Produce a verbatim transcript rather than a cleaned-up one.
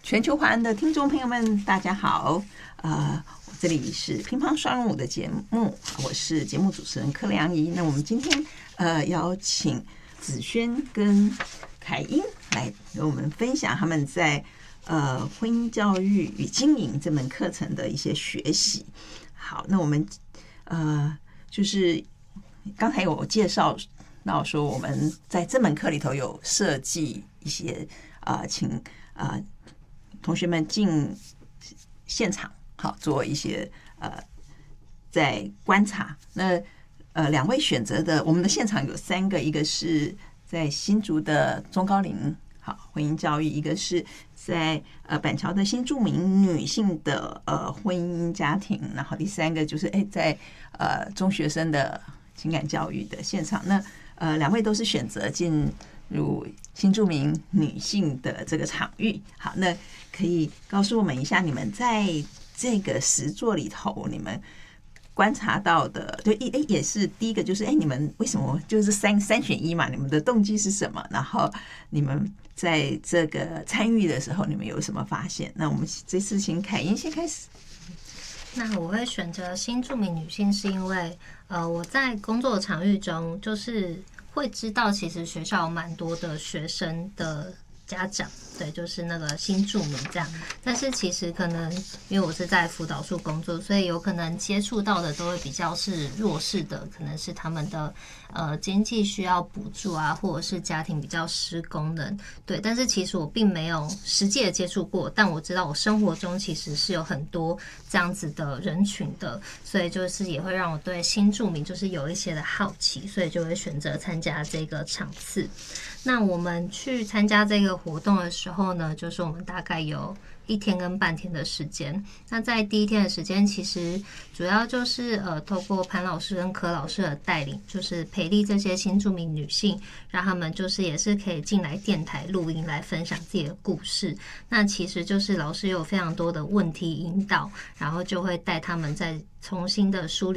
全球华人的听众朋友们，大家好，呃，这里是乒乓双人舞的节目，我是节目主持人柯良仪。那我们今天呃邀请子轩跟凯英来给我们分享他们在呃婚姻教育与经营这门课程的一些学习。好，那我们呃就是刚才有介绍到说，我们在这门课里头有设计一些呃请呃同学们进现场，好做一些呃在观察。那呃两位选择的，我们的现场有三个，一个是在新竹的中高龄好婚姻教育，一个是在呃板桥的新住民女性的呃婚姻家庭，然后第三个就是哎在呃中学生的情感教育的现场。那呃两位都是选择进入新住民女性的这个场域。好，那可以告诉我们一下，你们在这个实作里头，你们观察到的，对，哎，也是第一个，就是哎，你们为什么就是三三选一嘛？你们的动机是什么？然后你们在这个参与的时候，你们有什么发现？那我们这次请凯英先开始。 那我会选择新住民女性，是因为呃，我在工作场域中，就是会知道，其实学校有蛮多的学生的家长，对，就是那个新住民这样。但是其实可能因为我是在辅导处工作，所以有可能接触到的都会比较是弱势的，可能是他们的呃经济需要补助啊，或者是家庭比较失功能，对。但是其实我并没有实际的接触过，但我知道我生活中其实是有很多这样子的人群的，所以就是也会让我对新住民就是有一些的好奇，所以就会选择参加这个场次。那我们去参加这个活动的时候呢，就是我们大概有一天跟半天的时间。那在第一天的时间，其实主要就是呃，透过潘老师跟柯老师的带领，就是培力这些新住民女性，让他们就是也是可以进来电台录音来分享自己的故事。那其实就是老师有非常多的问题引导，然后就会带他们再重新的梳理